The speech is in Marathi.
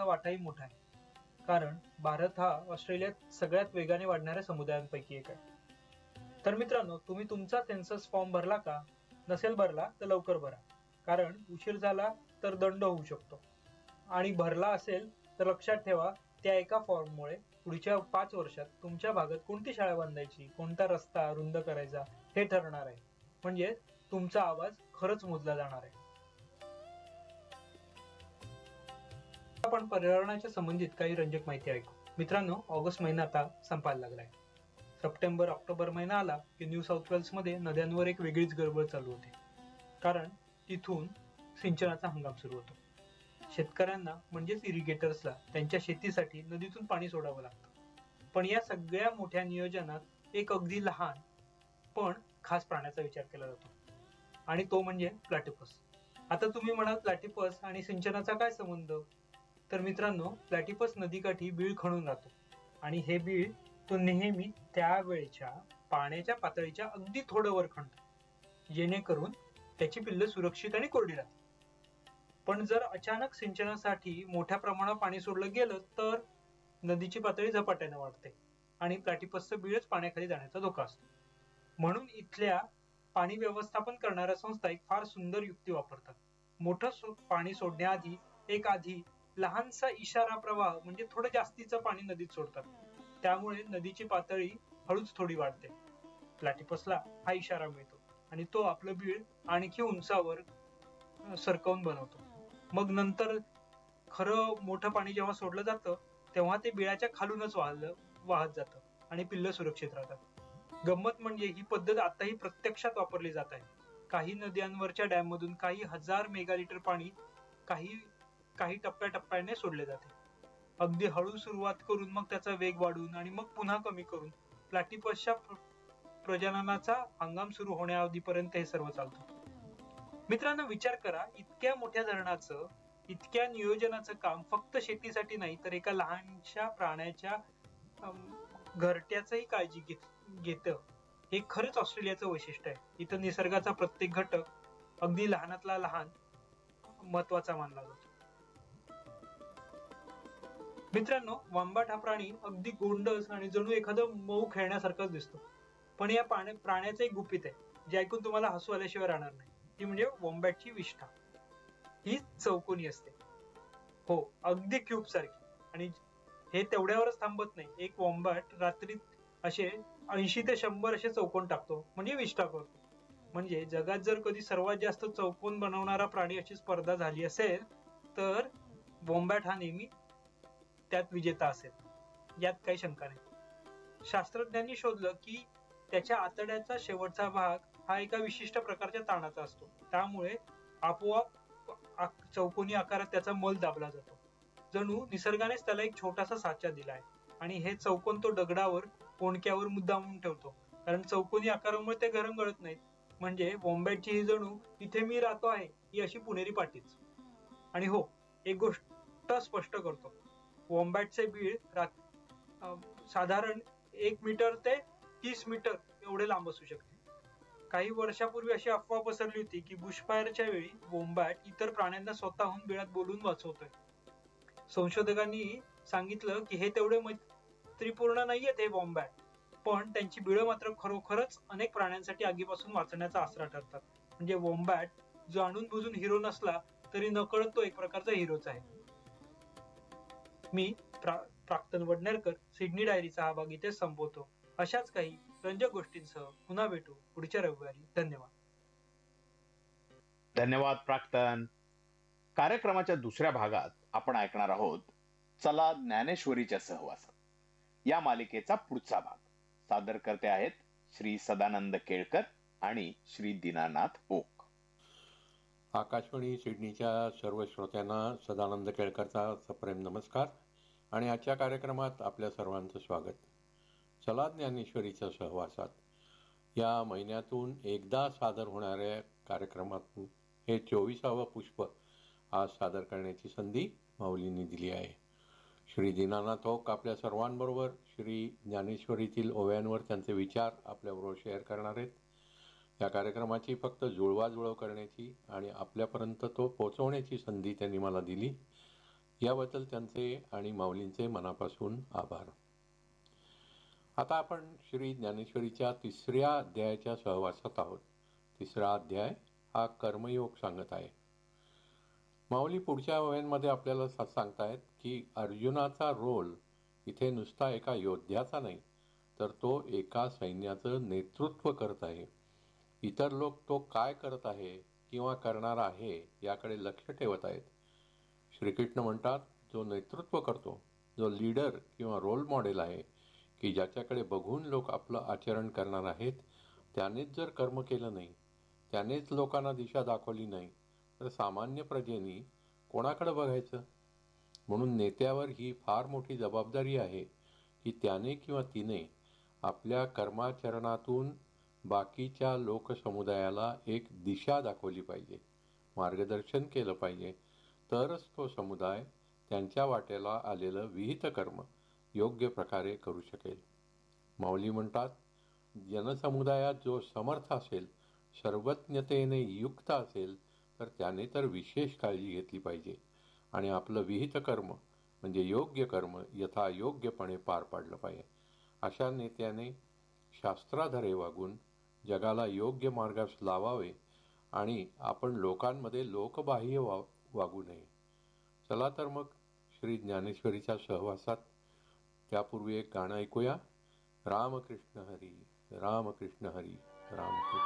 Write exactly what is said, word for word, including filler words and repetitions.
वाटाही मोठा आहे, कारण भारत हा ऑस्ट्रेलियात सगळ्यात वेगाने वाढणाऱ्या समुदायांपैकी एक आहे. तर मित्रांनो, तुम्ही तुमचा सेन्सस फॉर्म भरला का? नसेल भरला तर लवकर भरा, कारण उशीर झाला तर दंड होऊ शकतो. आणि भरला असेल तर लक्षात ठेवा, त्या एका फॉर्ममुळे पुढच्या पाच वर्षात तुमच्या भागात कोणती शाळा बांधायची, कोणता रस्ता रुंद करायचा हे ठरणार आहे. म्हणजे तुमचा आवाज खरंच मोजला जाणार आहे. आपण पर्यावरणाच्या संबंधित काही रंजक माहिती ऐकू. मित्रांनो, ऑगस्ट महिना आता संपायला लागलाय. सप्टेंबर ऑक्टोबर महिना आला की न्यू साऊथ वेल्स मध्ये नद्यांवर एक वेगळीच गडबड चालू होते, कारण तिथून सिंचनाचा हंगाम सुरू होतो. शेतकऱ्यांना म्हणजेच इरिगेटर्सला त्यांच्या शेतीसाठी नदीतून पाणी सोडावं लागतं. पण या सगळ्या मोठ्या नियोजनात एक अगदी लहान पण खास प्राण्याचा विचार केला जातो, आणि तो म्हणजे प्लॅटिपस. आता तुम्ही म्हणाल, प्लॅटिपस आणि सिंचनाचा काय संबंध? तर मित्रांनो, प्लॅटिपस नदीकाठी बीळ खणून राहतो, आणि हे बीळ तो नेहमी त्यावेळच्या पाण्याच्या पातळीच्या अगदी थोडं वर खणतो, जेणेकरून त्याची पिल्लं सुरक्षित आणि कोरडी राहतात. पण जर अचानक सिंचनासाठी मोठ्या प्रमाणात पाणी सोडलं गेलं तर नदीची पातळी झपाट्याने वाढते आणि प्लॅटिपसचं बीळच पाण्याखाली जाण्याचा धोका असतो. म्हणून इथल्या पाणी व्यवस्थापन करणाऱ्या संस्था एक फार सुंदर युक्ती वापरतात. मोठं सो, पाणी सोडण्याआधी एक आधी लहानसा इशारा प्रवाह म्हणजे थोडं जास्तीचं पाणी नदीत सोडतात. त्यामुळे नदीची पातळी हळूच थोडी वाढते. प्लॅटिपसला हा इशारा मिळतो आणि तो आपलं बीळ आणखी उंचावर सरकवून बनवतो. मग नंतर खरं मोठं पाणी जेव्हा सोडलं जातं तेव्हा ते बिळाच्या खालूनच वाहलं वाहत जातं आणि पिल्लं सुरक्षित राहतात. गंमत म्हणजे ही पद्धत आताही प्रत्यक्षात वापरली जात आहे. काही नद्यांवरच्या डॅम मधून काही हजार मेगालिटर पाणी काही काही टप्प्याटप्प्याने सोडले जाते. अगदी हळू सुरुवात करून मग त्याचा वेग वाढून आणि मग पुन्हा कमी करून प्लॅटिपसच्या प्रजननाचा हंगाम सुरू होण्याआधीपर्यंत हे सर्व चालतं. मित्रांनो, विचार करा, इतक्या मोठ्या धरणाचं, इतक्या नियोजनाचं काम फक्त शेतीसाठी नाही तर एका लहानशा प्राण्याच्या घरट्याचंही काळजी घेतं. हे खरंच ऑस्ट्रेलियाचं वैशिष्ट्य आहे. इथं निसर्गाचा प्रत्येक घटक अगदी लहानातला लहान महत्वाचा मानला जातो. मित्रांनो, वांबाट हा प्राणी अगदी गोंडस आणि जणू एखादं मऊ खेळण्यासारखाच दिसतो. पण या प्राण्याचं एक गुपित आहे, जे ऐकून तुम्हाला हसू आल्याशिवाय राहणार नाही. ती म्हणजे वॉम्बॅटची विष्ठा. ही चौकोनी असते, हो, अगदी क्यूब सारखी. आणि हे तेवढ्यावरच थांबत नाही. एक वॉम्बॅट रात्रीत असे ऐंशी ते शंभर असे चौकोन टाकतो, म्हणजे विष्ठा करतो. म्हणजे जगात जर कधी सर्वात जास्त चौकोन बनवणारा प्राणी अशी स्पर्धा झाली असेल तर वॉम्बॅट हा नेहमी त्यात विजेता असेल, यात काही शंका नाही. शास्त्रज्ञांनी शोधलं की त्याच्या आतड्याचा शेवटचा भाग हा एका विशिष्ट प्रकारच्या ताणाचा असतो, त्यामुळे आपोआप चौकोनी आकारात त्याचा मल दाबला जातो. जणू निसर्गानेच त्याला एक छोटासा साचा दिलाय. आणि हे चौकोन तो दगडावर कोणक्यावर मुद्दामून ठेवतो, कारण चौकोनी आकारामुळे ते घरंगळत नाहीत. म्हणजे वॉम्बॅटची ही जणू इथे मी राहतो आहे ही अशी पुणेरी पाटीच. आणि हो, एक गोष्ट स्पष्ट करतो, वॉम्बॅटचे बीळ साधारण एक मीटर ते तीस मीटर एवढे लांब असू शकते. काही वर्षापूर्वी अशी अफवा पसरली होती की बुशफायरच्या वेळी वॉम्बॅट इतर प्राण्यांना स्वतःहून बिळात बोलून वाचवतोय. संशोधकांनी सांगितलं की हे तेवढे मैत्रीपूर्ण नाहीयेत हे वॉम्बॅट, पण त्यांची बिळं मात्र खरोखरच अनेक प्राण्यांसाठी आगीपासून वाचण्याचा आसरा ठरतात. म्हणजे वॉम्बॅट जाणून बुजून हिरो नसला तरी नकळत तो एक प्रकारचा हिरोच आहे. मी प्रा, प्राक्तन वडनेरकर सिडनी डायरीचा हा भाग इथे संपवतो. अशाच काही रंजक गोष्टींसह पुन्हा भेटू पुढच्या रविवारी. धन्यवाद. धन्यवाद प्राक्तन. कार्यक्रमाच्या दुसऱ्या भागात आपण ऐकणार आहोत चला ज्ञानेश्वरीच्या सहवासात या मालिकेचा पुढचा भाग. सादर करते आहेत श्री सदानंद केळकर आणि श्री दीनानाथ ओक. आकाशवाणी सिडनीच्या सर्व श्रोत्यांना सदानंद केळकरचा सप्रेम नमस्कार आणि आजच्या कार्यक्रमात आपल्या सर्वांचं स्वागत. चला ज्ञानेश्वरीच्या सहवासात या महिन्यातून एकदा सादर होणाऱ्या कार्यक्रमातून हे चोवीसावं पुष्प आज सादर करण्याची संधी माऊलींनी दिली आहे. श्री दीनानाथ ओक आपल्या सर्वांबरोबर श्री ज्ञानेश्वरीतील ओव्यांवर त्यांचे विचार आपल्याबरोबर शेअर करणार आहेत. या कार्यक्रमाची फक्त जुळवाजुळव करण्याची आणि आपल्यापर्यंत तो पोचवण्याची संधी त्यांनी मला दिली. याबद्दल त्यांचे आणि माऊलींचे मनापासून आभार. आता आपण श्री ज्ञानेश्वरीच्या तिसऱ्या अध्यायाच्या सहवासात आहोत. तिसरा अध्याय हा कर्मयोग सांगत आहे. माऊली पुढच्या ओव्यांमध्ये आपल्याला सा सांगतायत की अर्जुनाचा रोल इथे नुसता एका योद्ध्याचा नाही, तर तो एका सैन्याचं नेतृत्व करत आहे. इतर लोक तो काय करत आहे किंवा करणार आहे याकडे लक्ष ठेवत आहेत. श्रीकृष्ण म्हणतात, जो नेतृत्व करतो, जो लीडर किंवा रोल मॉडेल आहे, की ज्याच्याकडे बघून लोक आपलं आचरण करणार आहेत, त्यानेच जर कर्म केलं नाही, त्यानेच लोकांना दिशा दाखवली नाही, तर सामान्य प्रजेनी कोणाकडे बघायचं? म्हणून नेत्यावर ही फार मोठी जबाबदारी आहे की त्याने किंवा तिने आपल्या कर्माचरणातून बाकीच्या लोकसमुदायाला एक दिशा दाखवली पाहिजे, मार्गदर्शन केलं पाहिजे. तरच तो समुदाय त्यांच्या वाटेला आलेलं विहित कर्म योग्य प्रकारे करू शकेल. माऊली म्हणतात, जनसमुदायात जो समर्थ असेल, सर्वज्ञतेने युक्त असेल, तर त्याने तर विशेष काळजी घेतली पाहिजे आणि आपलं विहित कर्म म्हणजे योग्य कर्म यथायोग्यपणे पार पाडलं पाहिजे. अशा नेत्याने शास्त्राधारे वागून जगाला योग्य मार्गास लावावे आणि आपण लोकांमध्ये लोकबाह्य वा वागू नये. चला तर मग श्री ज्ञानेश्वरीच्या सहवासात त्यापूर्वी एक गाणं ऐकूया. रामकृष्ण हरी, रामकृष्ण हरी, रामकृष्ण.